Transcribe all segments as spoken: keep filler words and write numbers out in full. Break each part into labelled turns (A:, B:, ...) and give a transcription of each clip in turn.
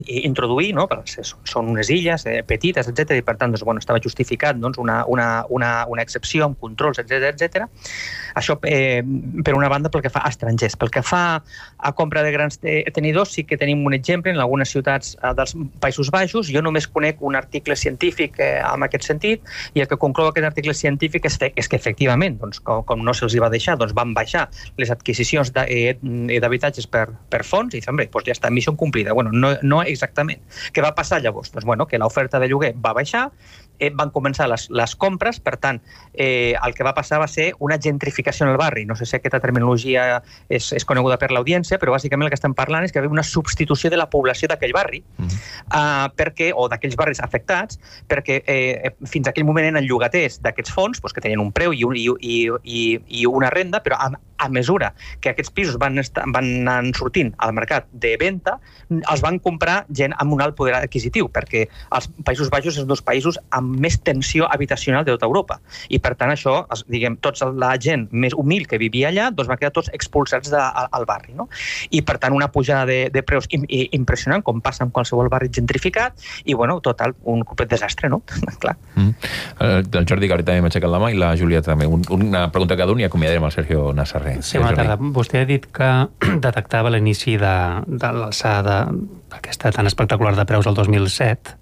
A: introduir, no? Perquè són unes illes eh, petites, etcètera, i per tant doncs, bueno, estava justificat doncs, una, una, una, una excepció amb controls, etcètera, etcètera. Això eh, per una banda pel que fa a estrangers. Pel que fa a compra de grans tenidors, sí que tenim un exemple en algunes ciutats eh, dels Països Baixos. Jo només conec un article científic eh, en aquest sentit, i el que conclou aquest article científic és, és que efectivament, doncs, com, com no se'ls va deixar, doncs van baixar les adquisicions d'habitatges per, per fons, i també, doncs ja està, missió complida. Bueno, no, no exactament. Què va passar llavors? Doncs, bueno, que l'oferta de lloguer va baixar, eh, van començar les, les compres, per tant, eh, el que va passar va ser una gentrificació en el barri. No sé si aquesta terminologia és, és coneguda per l'audiència, però bàsicament el que estem parlant és que hi havia una substitució de la població d'aquell barri, mm-hmm. uh, perquè, o d'aquells barris afectats, perquè eh, fins a aquell moment eren llogaters d'aquests fons, doncs, que tenien un preu i, un, i, i, i, i una renda, però a, a mesura que aquests pisos van, estar, van anar sortint al mercat de venda, els van comprar gent amb un alt poder adquisitiu, perquè els Països Baixos són dos països amb més tensió habitacional de tota Europa. I per tant això, diguem, tots la gent més humil que vivia allà, doncs van quedar tots expulsats de, al, al barri, no? I per tant una pujada de, de preus impressionant, com passa amb qualsevol barri gentrificat, i bueno, total, un complet desastre, no? Clar.
B: Mm. El Jordi Gabriel també m'ha aixecat la mà i la Júlia també. Un, una pregunta cada un i acomiadarem el Sergio Nassarré.
C: Sí, bona tarda. Vostè ha dit que detectava l'inici de, de l'alçada aquesta tan espectacular de preus el dos mil set,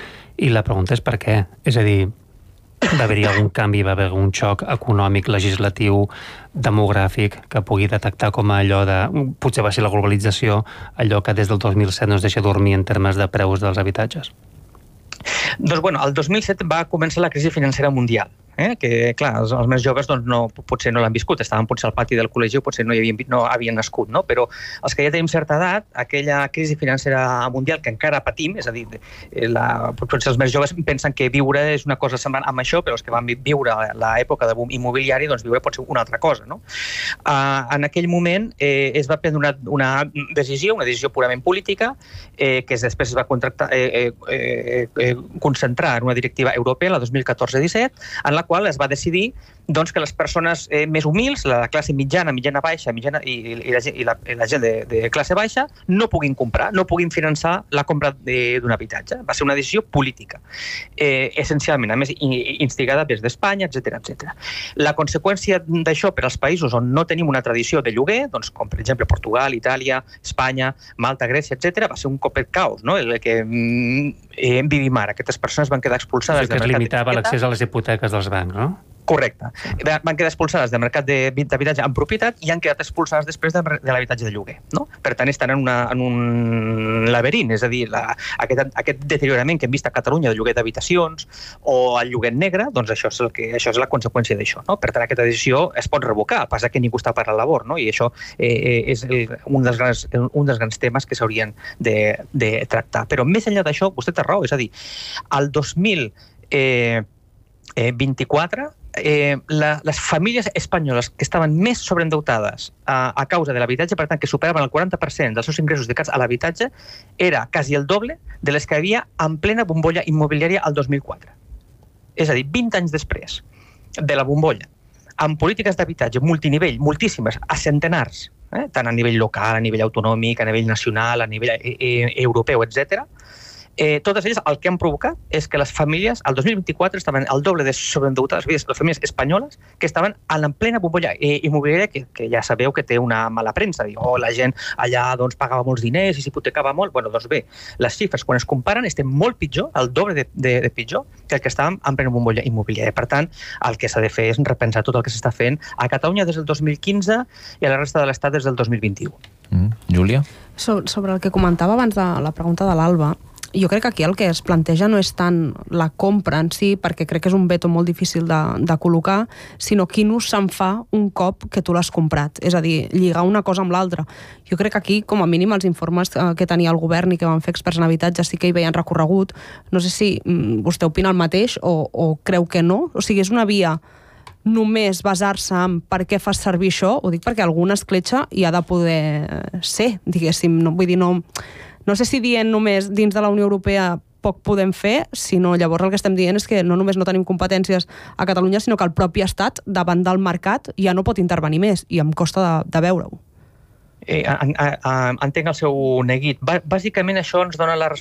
C: i la pregunta és per què. És a dir, va haver-hi algun canvi, va haver un xoc econòmic, legislatiu, demogràfic, que pugui detectar com allò de... Potser va ser la globalització, allò que des del dos mil set no es deixa dormir en termes de preus dels habitatges?
A: Doncs, bueno, el dos mil set va començar la crisi financera mundial. Eh? Que, clar, els, els més joves doncs, no, potser no l'han viscut, estaven potser al pati del col·legi o potser no, hi havien, no havien nascut, no? Però els que ja tenim certa edat, aquella crisi financera mundial que encara patim, és a dir, la, potser els més joves pensen que viure és una cosa semblant amb això, però els que van viure l'època de boom immobiliari, doncs viure pot ser una altra cosa, no? Uh, en aquell moment eh, es va prendre una, una decisió, una decisió purament política, eh, que després es va contractar, eh, eh, eh, concentrar en una directiva europea, la dos mil catorze disset, en la qual es va decidir doncs, que les persones eh, més humils, la classe mitjana, mitjana baixa mitjana, i, i, la, i, la, i la gent de, de classe baixa, no puguin comprar, no puguin finançar la compra d'un habitatge. Va ser una decisió política, eh, essencialment, a més, instigada des d'Espanya, etcètera, etcètera. La conseqüència d'això per als països on no tenim una tradició de lloguer, doncs, com per exemple Portugal, Itàlia, Espanya, Malta, Grècia, etcètera, va ser un complet caos, no? El que eh, vivim ara. Aquestes persones van quedar expulsades
C: del mercat. Que es limitava l'accés a les hipoteques dels bancs, no?
A: Correcte. Van quedar expulsades del mercat d'habitatge en propietat i han quedat expulsades després de, de l'habitatge de lloguer, no? Per tant, estan en, una, en un laberint, és a dir, la, aquest, aquest deteriorament que hem vist a Catalunya de lloguer d'habitacions o el lloguer negre, doncs això és, el que, això és la conseqüència d'això, no? Per tant, aquesta decisió es pot revocar, passa que ningú està per a la labor, no? I això eh, és el, un, dels grans, un dels grans temes que s'haurien de, de tractar. Però més enllà d'això, vostè té raó, és a dir, el dos mil vint-i-quatre Eh, la, les famílies espanyoles que estaven més sobreendeutades a, a causa de l'habitatge, per tant, que superaven el quaranta per cent dels seus ingressos dedicats a l'habitatge, era quasi el doble de les que hi havia en plena bombolla immobiliària al dos mil quatre. És a dir, vint anys després de la bombolla, amb polítiques d'habitatge multinivell, moltíssimes, a centenars, eh, tant a nivell local, a nivell autonòmic, a nivell nacional, a nivell eh, eh, europeu, etcètera, Eh, totes elles el que han provocat és que les famílies al dos mil vint-i-quatre estaven al doble de sobreendeutades, les famílies espanyoles, que estaven a la plena bombolla eh, immobiliària, que, que ja sabeu que té una mala premsa, dir, oh, la gent allà doncs, pagava molts diners i s'hipotecava molt. Bueno, doncs bé, les xifres quan es comparen estem molt pitjor, el doble de, de, de pitjor que el que estàvem en plena bombolla immobiliària. Per tant, el que s'ha de fer és repensar tot el que s'està fent a Catalunya des del dos mil quinze i a la resta de l'Estat des del dos mil vint-i-u.
B: Mm. Júlia?
D: So, sobre el que comentava abans de la pregunta de l'Alba, jo crec que aquí el que es planteja no és tant la compra en si, perquè crec que és un veto molt difícil de, de col·locar, sinó quin ús se'n fa un cop que tu l'has comprat. És a dir, lligar una cosa amb l'altra. Jo crec que aquí, com a mínim, els informes que tenia el govern i que van fer experts en habitatge sí que hi veien recorregut. No sé si vostè opina el mateix o, o creu que no. O sigui, és una via només basar-se en per què fas servir això. Ho dic perquè alguna escletxa hi ha de poder ser, diguéssim. No, vull dir, no... No sé si dient només dins de la Unió Europea poc podem fer, sinó llavors el que estem dient és que no només no tenim competències a Catalunya, sinó que el propi Estat, davant del mercat, ja no pot intervenir més, i em costa de, de veure-ho.
A: Eh, en, en, entenc el seu neguit. Bàsicament això ens dona la